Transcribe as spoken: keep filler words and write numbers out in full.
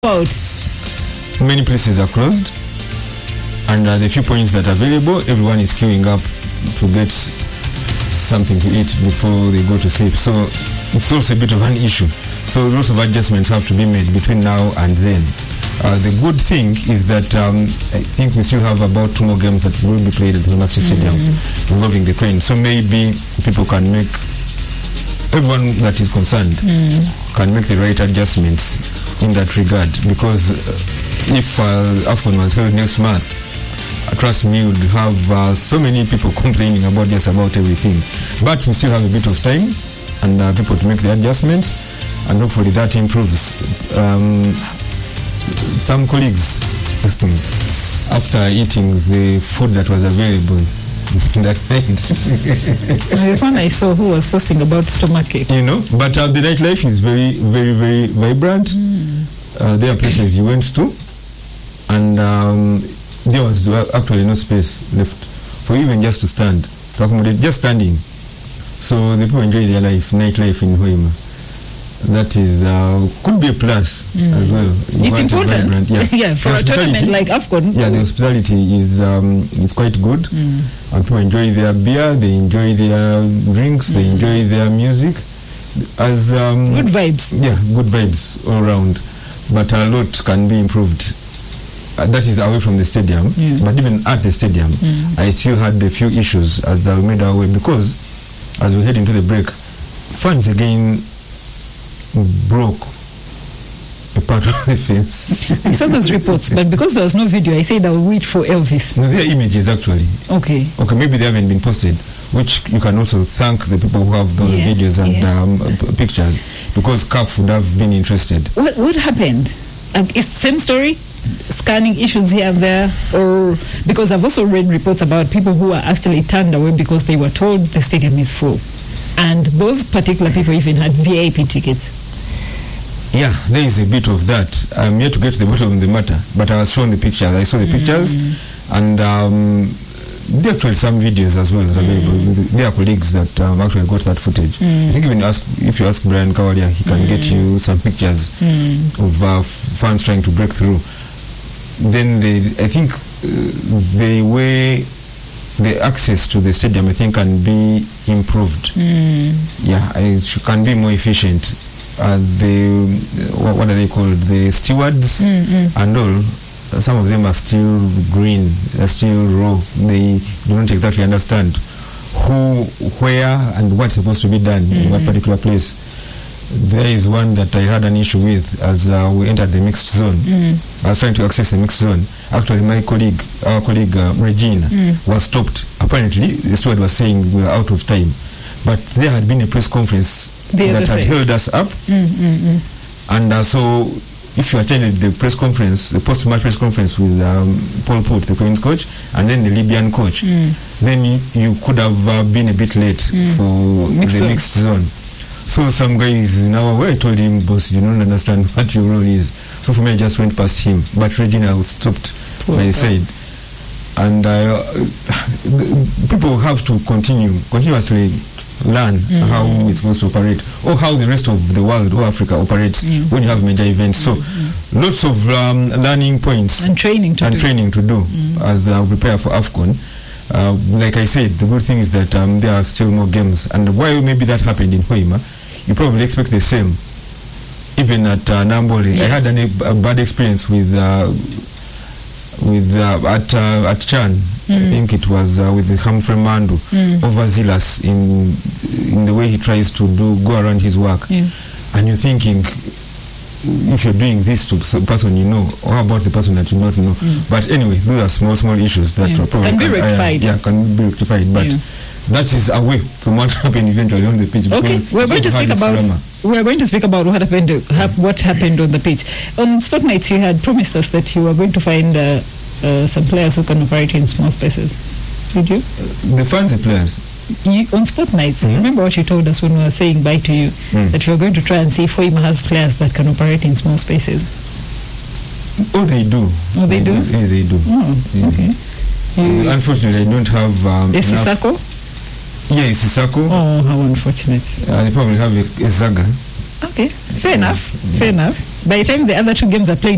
About many places are closed, and uh, the few points that are available, everyone is queuing up to get something to eat before they go to sleep. So it's also a bit of an issue. So lots of adjustments have to be made between now and then. Uh, the good thing is that um, I think we still have about two more games that will be played at the Master Stadium mm-hmm. involving the Queen. So maybe people can make, everyone that is concerned mm. can make the right adjustments in that regard, because uh, if uh, AFCON was held next month, uh, trust me, you would have uh, so many people complaining about just about everything. But we still have a bit of time and uh, people to make the adjustments, and hopefully that improves. Um, some colleagues, after eating the food that was available that night, there's one I saw who was posting about stomachache. You know, but uh, the nightlife is very, very, very vibrant. Mm. Uh, there are places you went to, and um, there was actually no space left for even just to stand, to accommodate, just standing. So the people enjoy their life, nightlife in Hoima. That is uh, could be a plus mm. as well. You it's important, a yeah. yeah, for a tournament like AFCON. Yeah, the hospitality is um, is quite good. Mm. And people enjoy their beer, they enjoy their drinks, mm. they enjoy their music. As um, good vibes. Yeah, good vibes all around. But a lot can be improved. Uh, that is away from the stadium. Yeah. But even at the stadium, mm. I still had a few issues as I made our way, because as we head into the break, fans again broke a part of the fence. I saw those reports, but because there was no video, I said I will wait for Elvis. No, there are images actually. Okay. Okay, maybe they haven't been posted, which you can also thank the people who have those yeah, videos and yeah. um, pictures, because C A F would have been interested. What what happened? Um, is the same story? Scanning issues here and there? Or because I've also read reports about people who are actually turned away because they were told the stadium is full. And those particular people even had V I P tickets. Yeah, there is a bit of that. I'm yet to get to the bottom of the matter, but I was shown the pictures. I saw the pictures, mm. and um, there are actually some videos as well available. Mm. There are colleagues that um, actually got that footage. Mm. I think even ask, if you ask Brian Kawalia, he can mm. get you some pictures mm. of uh, fans trying to break through. Then they, I think uh, the way the access to the stadium, I think, can be improved. Mm. Yeah, it can be more efficient. Uh, the what, what are they called? The stewards mm-hmm. and all. Some of them are still green, are still raw. They do not exactly understand who, where, and what's supposed to be done mm-hmm. in what particular place. There is one that I had an issue with as uh, we entered the mixed zone. Mm-hmm. I was trying to access the mixed zone. Actually, my colleague, our colleague uh, Regina, mm-hmm. was stopped. Apparently, the steward was saying we were out of time. But there had been a press conference that had held us up. Mm-hmm. And uh, so if you attended the press conference, the post-match press conference with um, Paul Put, the Queen's coach, and then the Libyan coach, mm. then you, you could have uh, been a bit late mm. for mixed the zone. mixed zone. So some guys in our way told him, boss, you don't understand what your role is. So for me, I just went past him. But Regina stopped by his side. And uh, people have to continue, continuously learn mm-hmm. how it's supposed to operate, or how the rest of the world or Africa operates mm-hmm. when you have major events. So mm-hmm. lots of um, learning points and training to and do, training to do mm-hmm. as uh, we prepare for AFCON. Uh, like I said, the good thing is that um, there are still more games, and while maybe that happened in Hoima, you probably expect the same even at uh, Nambole. Yes. I had an, a bad experience with uh, with uh, at uh, at Chan. Mm. I think it was uh, with Humphrey Mandu, mm. overzealous in in the way he tries to do go around his work, yeah. and you're thinking, if you're doing this to a person you know, or how about the person that you not know? Mm. But anyway, those are small small issues that yeah. probably can be rectified. Uh, yeah, can be rectified, but. Yeah. That is away from what happened eventually on the pitch. Okay, we're going to speak about drama. we're going to speak about what happened have, what happened on the pitch. On Sport Nights, you had promised us that you were going to find uh, uh, some players who can operate in small spaces. Did you? Uh, the fancy players. You, on Sport Nights, mm-hmm. remember what you told us when we were saying bye to you, mm. that you were going to try and see if Hoima has players that can operate in small spaces. Oh, they do. Oh, they, they do? do? Yeah, they do. Oh, yeah. Okay. You, uh, unfortunately, I don't have um, enough. Sisako? Yeah, it's Sisako. Oh, how unfortunate. Uh, they probably have a, a Zaga. Okay, fair enough, fair enough. By the time the other two games are played,